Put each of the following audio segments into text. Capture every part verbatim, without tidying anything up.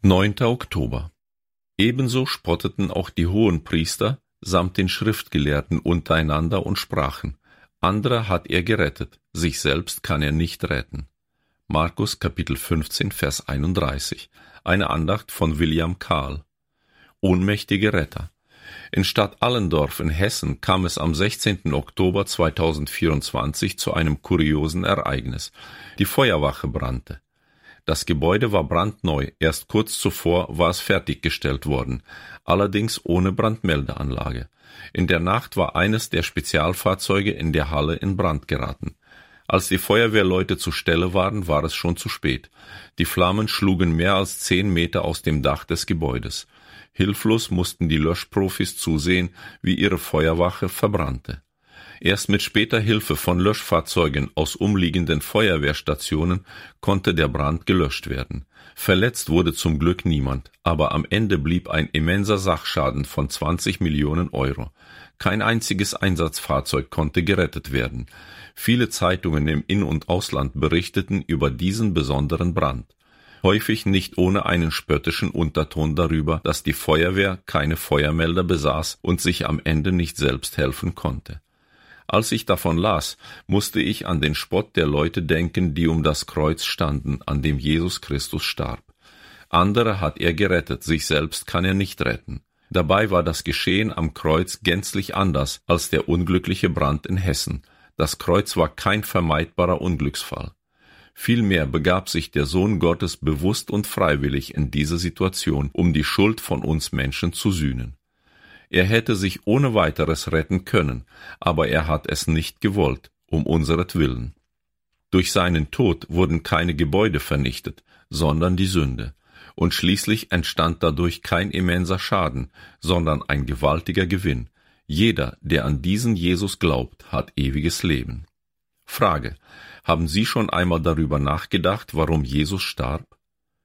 neunter Oktober. Ebenso spotteten auch die Hohenpriester samt den Schriftgelehrten untereinander und sprachen: Andere hat er gerettet, sich selbst kann er nicht retten. Markus Kapitel fünfzehn, Vers einunddreißig. Eine Andacht von William Kahl. Ohnmächtige Retter. In Stadt Allendorf in Hessen kam es am sechzehnten Oktober zweitausendvierundzwanzig zu einem kuriosen Ereignis. Die Feuerwache brannte. Das Gebäude war brandneu, erst kurz zuvor war es fertiggestellt worden, allerdings ohne Brandmeldeanlage. In der Nacht war eines der Spezialfahrzeuge in der Halle in Brand geraten. Als die Feuerwehrleute zur Stelle waren, war es schon zu spät. Die Flammen schlugen mehr als zehn Meter aus dem Dach des Gebäudes. Hilflos mussten die Löschprofis zusehen, wie ihre Feuerwache verbrannte. Erst mit später Hilfe von Löschfahrzeugen aus umliegenden Feuerwehrstationen konnte der Brand gelöscht werden. Verletzt wurde zum Glück niemand, aber am Ende blieb ein immenser Sachschaden von zwanzig Millionen Euro. Kein einziges Einsatzfahrzeug konnte gerettet werden. Viele Zeitungen im In- und Ausland berichteten über diesen besonderen Brand. Häufig nicht ohne einen spöttischen Unterton darüber, dass die Feuerwehr keine Feuermelder besaß und sich am Ende nicht selbst helfen konnte. Als ich davon las, musste ich an den Spott der Leute denken, die um das Kreuz standen, an dem Jesus Christus starb. Andere hat er gerettet, sich selbst kann er nicht retten. Dabei war das Geschehen am Kreuz gänzlich anders als der unglückliche Brand in Hessen. Das Kreuz war kein vermeidbarer Unglücksfall. Vielmehr begab sich der Sohn Gottes bewusst und freiwillig in diese Situation, um die Schuld von uns Menschen zu sühnen. Er hätte sich ohne weiteres retten können, aber er hat es nicht gewollt, um unseretwillen. Durch seinen Tod wurden keine Gebäude vernichtet, sondern die Sünde. Und schließlich entstand dadurch kein immenser Schaden, sondern ein gewaltiger Gewinn. Jeder, der an diesen Jesus glaubt, hat ewiges Leben. Frage: Haben Sie schon einmal darüber nachgedacht, warum Jesus starb?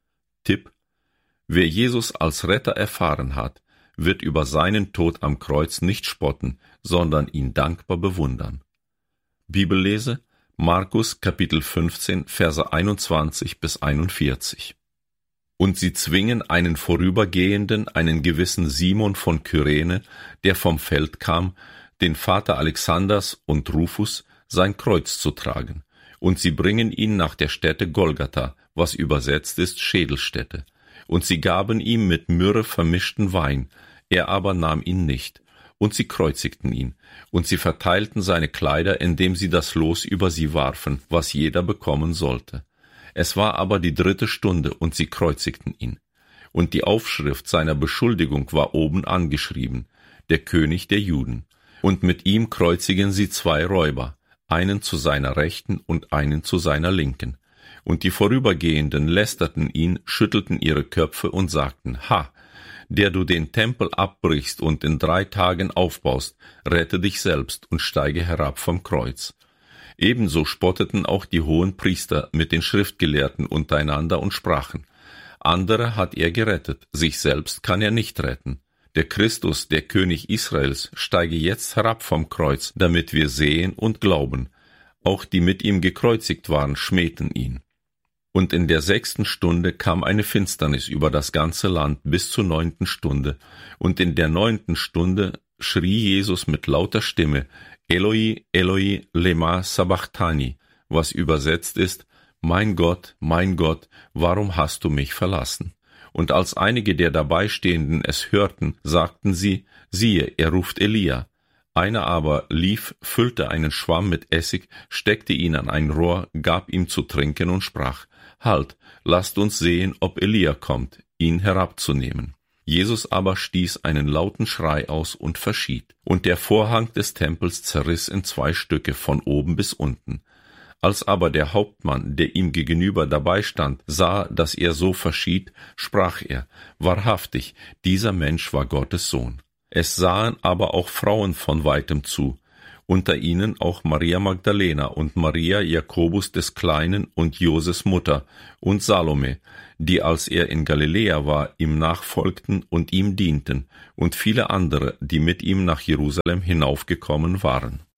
Tipp: Wer Jesus als Retter erfahren hat, wird über seinen Tod am Kreuz nicht spotten, sondern ihn dankbar bewundern. Bibellese: Markus Kapitel fünfzehn, Verse einundzwanzig bis einundvierzig. Und sie zwingen einen Vorübergehenden, einen gewissen Simon von Kyrene, der vom Feld kam, den Vater Alexanders und Rufus, sein Kreuz zu tragen. Und sie bringen ihn nach der Stätte Golgatha, was übersetzt ist Schädelstätte. Und sie gaben ihm mit Myrrhe vermischten Wein, er aber nahm ihn nicht. Und sie kreuzigten ihn, und sie verteilten seine Kleider, indem sie das Los über sie warfen, was jeder bekommen sollte. Es war aber die dritte Stunde, und sie kreuzigten ihn. Und die Aufschrift seiner Beschuldigung war oben angeschrieben: der König der Juden. Und mit ihm kreuzigen sie zwei Räuber, einen zu seiner Rechten und einen zu seiner Linken. Und die Vorübergehenden lästerten ihn, schüttelten ihre Köpfe und sagten: Ha, der du den Tempel abbrichst und in drei Tagen aufbaust, rette dich selbst und steige herab vom Kreuz. Ebenso spotteten auch die Hohenpriester mit den Schriftgelehrten untereinander und sprachen: Andere hat er gerettet, sich selbst kann er nicht retten. Der Christus, der König Israels, steige jetzt herab vom Kreuz, damit wir sehen und glauben. Auch die mit ihm gekreuzigt waren, schmähten ihn. Und in der sechsten Stunde kam eine Finsternis über das ganze Land bis zur neunten Stunde. Und in der neunten Stunde schrie Jesus mit lauter Stimme: Eloi, Eloi, lema sabachthani, was übersetzt ist: Mein Gott, mein Gott, warum hast du mich verlassen? Und als einige der Dabeistehenden es hörten, sagten sie: Siehe, er ruft Elia. Einer aber lief, füllte einen Schwamm mit Essig, steckte ihn an ein Rohr, gab ihm zu trinken und sprach: Halt, lasst uns sehen, ob Elia kommt, ihn herabzunehmen. Jesus aber stieß einen lauten Schrei aus und verschied. Und der Vorhang des Tempels zerriss in zwei Stücke von oben bis unten. Als aber der Hauptmann, der ihm gegenüber dabei stand, sah, dass er so verschied, sprach er: Wahrhaftig, dieser Mensch war Gottes Sohn. Es sahen aber auch Frauen von weitem zu, unter ihnen auch Maria Magdalena und Maria Jakobus des Kleinen und Joses Mutter und Salome, die, als er in Galiläa war, ihm nachfolgten und ihm dienten, und viele andere, die mit ihm nach Jerusalem hinaufgekommen waren.